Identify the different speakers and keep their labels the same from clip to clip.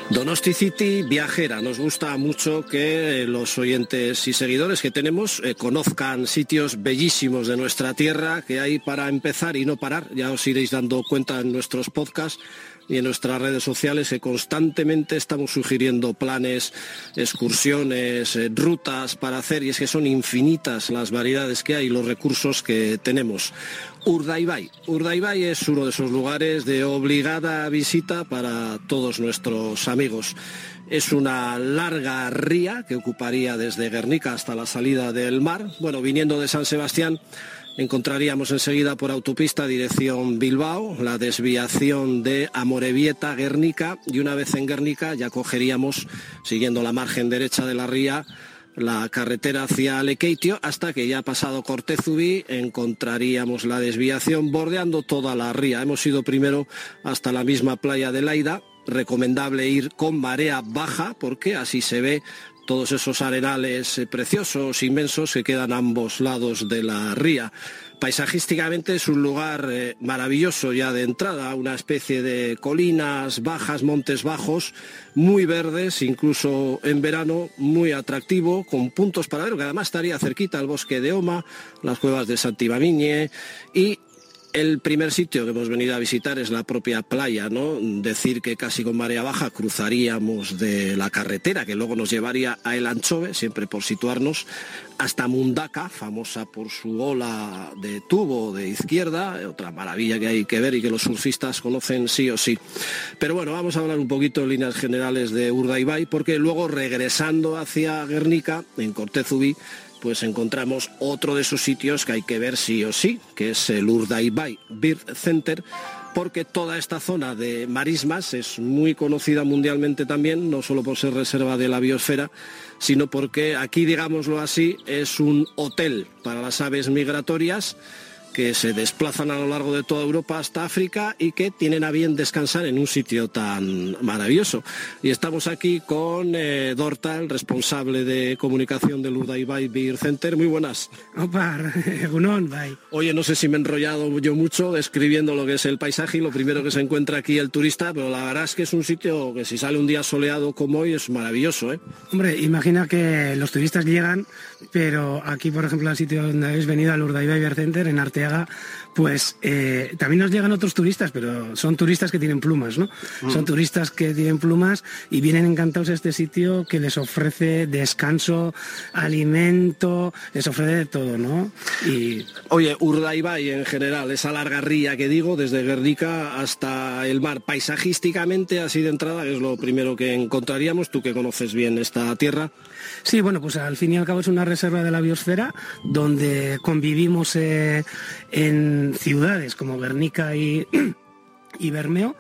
Speaker 1: Donosti City viajera. Nos gusta mucho que los oyentes y seguidores que tenemos conozcan sitios bellísimos de nuestra tierra que hay para empezar y no parar. Ya os iréis dando cuenta en nuestros podcasts y en nuestras redes sociales que constantemente estamos sugiriendo planes, excursiones, rutas para hacer, y es que son infinitas las variedades que hay y los recursos que tenemos. Urdaibai. Urdaibai es uno de esos lugares de obligada visita para todos nuestros amigos. Es una larga ría que ocuparía desde Guernica hasta la salida del mar. Bueno, viniendo de San Sebastián, encontraríamos enseguida por autopista dirección Bilbao, la desviación de Amorebieta, Guernica, y una vez en Guernica ya cogeríamos, siguiendo la margen derecha de la ría, la carretera hacia Lekeitio, hasta que ya pasado Cortezubí encontraríamos la desviación bordeando toda la ría. Hemos ido primero hasta la misma playa de Laida. Recomendable ir con marea baja porque así se ve todos esos arenales preciosos, inmensos, que quedan a ambos lados de la ría. Paisajísticamente es un lugar maravilloso ya de entrada, una especie de colinas bajas, montes bajos, muy verdes, incluso en verano, muy atractivo, con puntos para ver, que además estaría cerquita al bosque de Oma, las cuevas de Santibamiñe, y el primer sitio que hemos venido a visitar es la propia playa, ¿no? Decir que casi con marea baja cruzaríamos de la carretera que luego nos llevaría a El Anchove, siempre por situarnos, hasta Mundaka, famosa por su ola de tubo de izquierda, otra maravilla que hay que ver y que los surfistas conocen sí o sí. Pero bueno, vamos a hablar un poquito en líneas generales de Urdaibai, porque luego regresando hacia Guernica, en Cortezubí, pues encontramos otro de esos sitios que hay que ver sí o sí, que es el Urdaibai Bird Center, porque toda esta zona de marismas es muy conocida mundialmente también, no solo por ser reserva de la biosfera, sino porque aquí, digámoslo así, es un hotel para las aves migratorias que se desplazan a lo largo de toda Europa hasta África y que tienen a bien descansar en un sitio tan maravilloso. Y estamos aquí con Dorta, el responsable de comunicación del Urdaibai Bird Center. Muy buenas.
Speaker 2: Opa, egunon, bye.
Speaker 1: Oye, no sé si me he enrollado yo mucho describiendo lo que es el paisaje y lo primero que se encuentra aquí el turista, pero la verdad es que es un sitio que si sale un día soleado como hoy es maravilloso, ¿eh?
Speaker 2: Hombre, imagina que los turistas llegan, pero aquí, por ejemplo, al sitio donde habéis venido, al Urdaibai Bird Center, en Arteaga, pues también nos llegan otros turistas, pero son turistas que tienen plumas, ¿no? Son turistas que tienen plumas y vienen encantados a este sitio que les ofrece descanso, alimento, les ofrece de todo, ¿no? Y...
Speaker 1: Oye, Urdaibai en general, esa larga ría que digo, desde Guernica hasta el mar, paisajísticamente, así de entrada, es lo primero que encontraríamos, tú que conoces bien esta tierra.
Speaker 2: Sí, bueno, pues al fin y al cabo es una reserva de la biosfera donde convivimos en ciudades como Guernica y Bermeo,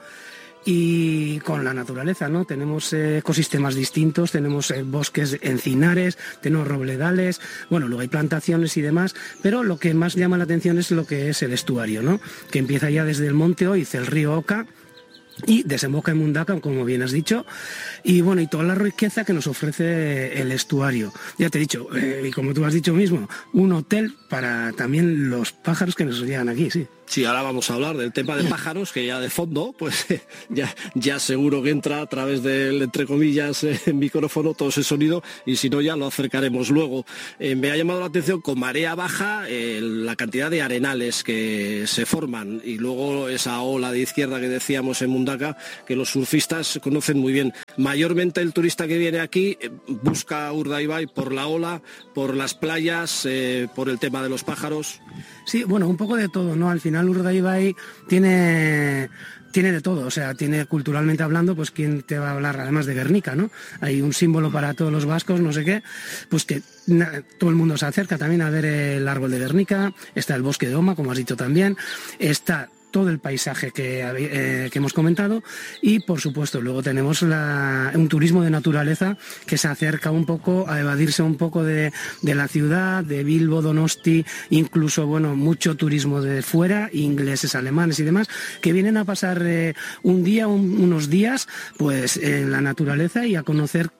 Speaker 2: y con la naturaleza, ¿no? Tenemos ecosistemas distintos, tenemos bosques encinares, tenemos robledales, bueno, luego hay plantaciones y demás, pero lo que más llama la atención es lo que es el estuario, ¿no? Que empieza ya desde el monte Oiz, el río Oca, y desemboca en Mundaka, como bien has dicho, y bueno, y toda la riqueza que nos ofrece el estuario. Ya te he dicho, y como tú has dicho mismo, un hotel para también los pájaros que nos llegan aquí, sí.
Speaker 1: Sí, ahora vamos a hablar del tema de pájaros, que ya de fondo, pues ya seguro que entra a través del, entre comillas, micrófono todo ese sonido, y si no ya lo acercaremos luego. Me ha llamado la atención con marea baja la cantidad de arenales que se forman, y luego esa ola de izquierda que decíamos en Mundaka, que los surfistas conocen muy bien. Mayormente el turista que viene aquí busca Urdaibai por la ola, por las playas, por el tema de los pájaros.
Speaker 2: Sí, bueno, un poco de todo, ¿no? Al final Urdaibai tiene de todo, o sea, tiene culturalmente hablando, pues quién te va a hablar además de Guernica, ¿no? Hay un símbolo para todos los vascos, no sé qué, pues que todo el mundo se acerca también a ver el árbol de Guernica, está el bosque de Oma, como has dicho también, está todo el paisaje que hemos comentado, y por supuesto luego tenemos un turismo de naturaleza que se acerca un poco a evadirse un poco de la ciudad, de Bilbo, Donosti, incluso bueno, mucho turismo de fuera, ingleses, alemanes y demás, que vienen a pasar un día, unos días, pues en la naturaleza y a conocer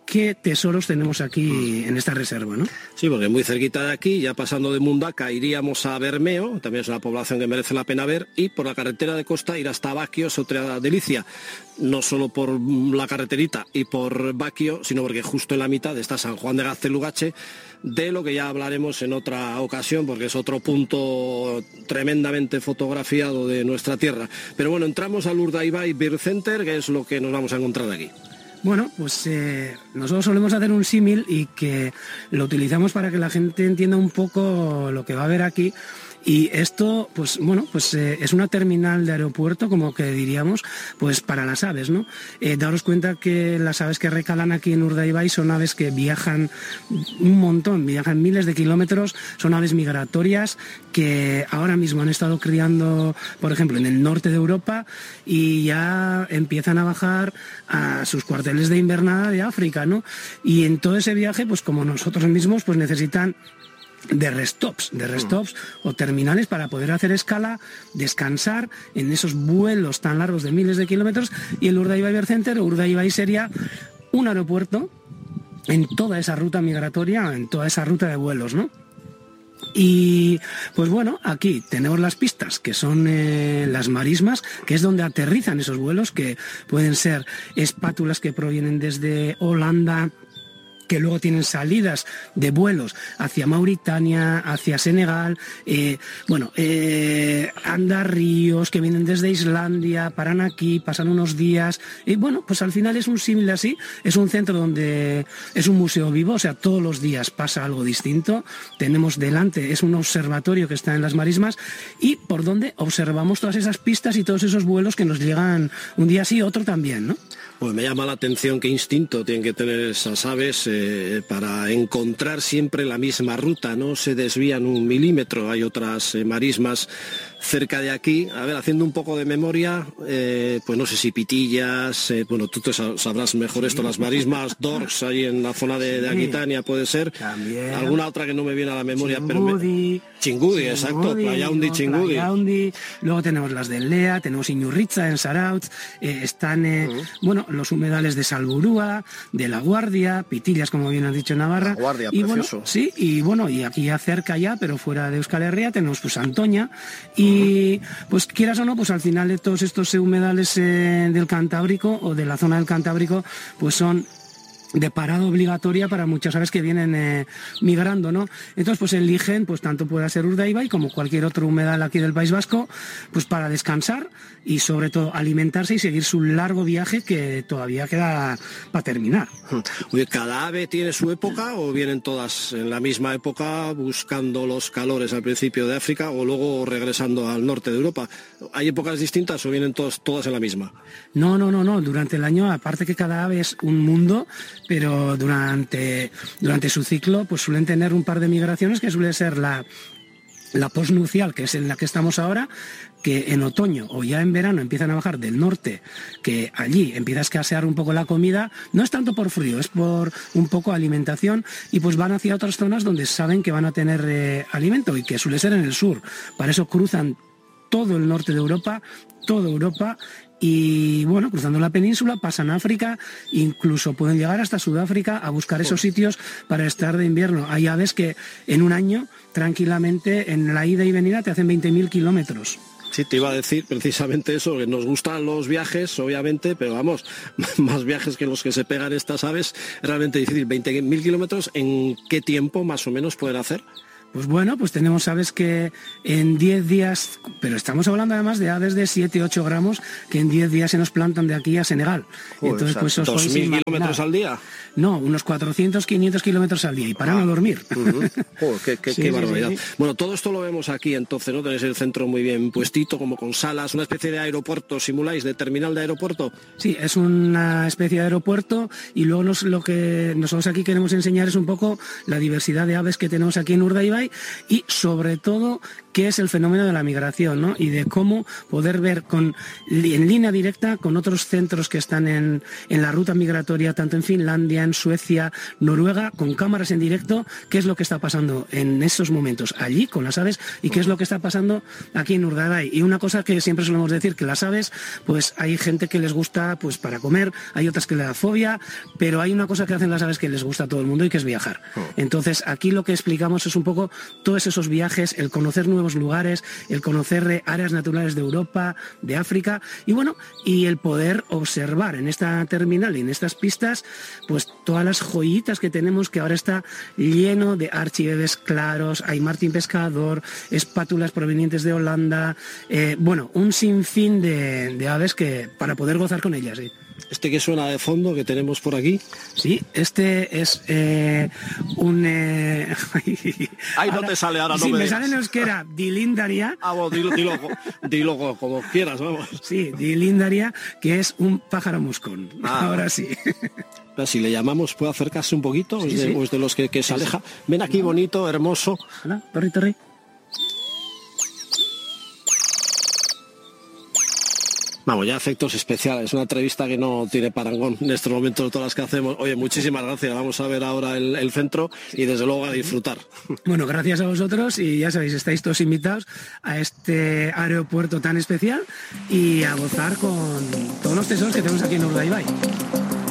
Speaker 2: qué tesoros tenemos aquí en esta reserva, ¿no?
Speaker 1: Sí, porque muy cerquita de aquí, ya pasando de Mundaca, iríamos a Bermeo, también es una población que merece la pena ver, y por la carretera de costa ir hasta Baquio, es otra delicia. No solo por la carreterita y por Baquio, sino porque justo en la mitad está San Juan de Gaztelugatxe, de lo que ya hablaremos en otra ocasión, porque es otro punto tremendamente fotografiado de nuestra tierra. Pero bueno, entramos al Urdaibai Bird Center, que es lo que nos vamos a encontrar aquí.
Speaker 2: Bueno, pues nosotros solemos hacer un símil y que lo utilizamos para que la gente entienda un poco lo que va a haber aquí. Y esto, pues bueno, pues es una terminal de aeropuerto, como que diríamos, pues para las aves, ¿no? Daros cuenta que las aves que recalan aquí en Urdaibai son aves que viajan un montón, viajan miles de kilómetros, son aves migratorias que ahora mismo han estado criando, por ejemplo, en el norte de Europa y ya empiezan a bajar a sus cuarteles de invernada de África, ¿no? Y en todo ese viaje, pues como nosotros mismos, pues necesitan de restops o terminales para poder hacer escala, descansar en esos vuelos tan largos de miles de kilómetros. Y el Urdaibai Bird Center o Urdaibai sería un aeropuerto en toda esa ruta migratoria, en toda esa ruta de vuelos, ¿no? Y pues bueno, aquí tenemos las pistas que son las marismas, que es donde aterrizan esos vuelos, que pueden ser espátulas que provienen desde Holanda, que luego tienen salidas de vuelos hacia Mauritania, hacia Senegal, anda ríos que vienen desde Islandia, paran aquí, pasan unos días, y bueno, pues al final es un símil así, es un centro donde es un museo vivo, o sea, todos los días pasa algo distinto, tenemos delante, es un observatorio que está en las marismas, y por donde observamos todas esas pistas y todos esos vuelos que nos llegan un día sí, otro también, ¿no?
Speaker 1: Pues me llama la atención qué instinto tienen que tener esas aves para encontrar siempre la misma ruta, no se desvían un milímetro. Hay otras marismas cerca de aquí. A ver, haciendo un poco de memoria, pues no sé si pitillas, tú te sabrás mejor esto, las marismas, dorks, ahí en la zona de Aquitania puede ser.
Speaker 2: También.
Speaker 1: Alguna otra que no me viene a la memoria,
Speaker 2: Chingudi,
Speaker 1: pero... Chingudi, exacto, Playaundi, Chingudi.
Speaker 2: Luego tenemos las de Lea, tenemos Iñurritza en Sarautz, están, los humedales de Salburúa, de La Guardia, Pitillas, como bien has dicho en Navarra.
Speaker 1: La Guardia,
Speaker 2: y
Speaker 1: precioso.
Speaker 2: Y aquí ya cerca ya, pero fuera de Euskal Herria, tenemos pues Antoña, y pues quieras o no, pues al final de todos estos humedales del Cantábrico o de la zona del Cantábrico, pues son de parada obligatoria para muchas aves que vienen migrando, ¿no? Entonces, pues eligen, pues tanto puede ser Urdaibai como cualquier otro humedal aquí del País Vasco, pues para descansar y sobre todo alimentarse y seguir su largo viaje que todavía queda para terminar.
Speaker 1: Oye, ¿cada ave tiene su época o vienen todas en la misma época buscando los calores al principio de África o luego regresando al norte de Europa? ¿Hay épocas distintas o vienen todas en la misma?
Speaker 2: No. Durante el año, aparte que cada ave es un mundo, pero durante su ciclo pues suelen tener un par de migraciones que suele ser la posnupcial, que es en la que estamos ahora, que en otoño o ya en verano empiezan a bajar del norte, que allí empieza a escasear un poco la comida, no es tanto por frío, es por un poco alimentación, y pues van hacia otras zonas donde saben que van a tener alimento y que suele ser en el sur. Para eso cruzan todo el norte de Europa, toda Europa, y bueno, cruzando la península pasan a África, incluso pueden llegar hasta Sudáfrica a buscar esos sitios para estar de invierno. Hay aves que en un año tranquilamente en la ida y venida te hacen 20.000 kilómetros.
Speaker 1: Sí, te iba a decir precisamente eso, que nos gustan los viajes, obviamente, pero vamos, más viajes que los que se pegan estas aves, es realmente difícil. 20.000 kilómetros, ¿en qué tiempo más o menos pueden hacer?
Speaker 2: Pues bueno, pues tenemos aves que en 10 días, pero estamos hablando además de aves de 7-8 gramos que en 10 días se nos plantan de aquí a Senegal.
Speaker 1: Joder,
Speaker 2: entonces,
Speaker 1: o sea,
Speaker 2: pues
Speaker 1: 2.000 kilómetros al día.
Speaker 2: No, unos 400-500 kilómetros al día y paran a dormir.
Speaker 1: Joder, qué barbaridad. Sí. Bueno, todo esto lo vemos aquí entonces, ¿no? Tenéis el centro muy bien puestito, como con salas, una especie de aeropuerto, simuláis, de terminal de aeropuerto.
Speaker 2: Sí, es una especie de aeropuerto y luego lo que nosotros aquí queremos enseñar es un poco la diversidad de aves que tenemos aquí en Urdaibai y sobre todo qué es el fenómeno de la migración, ¿no? Y de cómo poder ver en línea directa con otros centros que están en la ruta migratoria, tanto en Finlandia, en Suecia, Noruega, con cámaras en directo, qué es lo que está pasando en esos momentos allí con las aves y qué es lo que está pasando aquí en Urdaibai. Y una cosa que siempre solemos decir, que las aves, pues hay gente que les gusta pues para comer, hay otras que le da fobia, pero hay una cosa que hacen las aves que les gusta a todo el mundo y que es viajar. Entonces aquí lo que explicamos es un poco todos esos viajes, el conocer nuevos lugares, el conocer áreas naturales de Europa, de África, y bueno, y el poder observar en esta terminal y en estas pistas pues todas las joyitas que tenemos, que ahora está lleno de archiveves claros, hay martín pescador, espátulas provenientes de Holanda, bueno, un sinfín de aves que para poder gozar con ellas, sí.
Speaker 1: ¿Este que suena de fondo que tenemos por aquí?
Speaker 2: Sí, este es un...
Speaker 1: Ay, no te sale ahora, no
Speaker 2: sí,
Speaker 1: me
Speaker 2: sale en euskera, dilindaria.
Speaker 1: Ah, bueno, dilo como quieras, vamos.
Speaker 2: Sí, dilindaria, que es un pájaro muscón. Ahora sí.
Speaker 1: Pero si le llamamos, ¿puede acercarse un poquito?
Speaker 2: Sí, sí.
Speaker 1: ¿O es de los que se aleja? Ven aquí, bonito, hermoso.
Speaker 2: Hola, torri.
Speaker 1: Vamos, ya efectos especiales, una entrevista que no tiene parangón en estos momentos, todas las que hacemos. Oye, muchísimas gracias, vamos a ver ahora el centro y desde luego a disfrutar.
Speaker 2: Bueno, gracias a vosotros y ya sabéis, estáis todos invitados a este aeropuerto tan especial y a gozar con todos los tesoros que tenemos aquí en Urdaibai.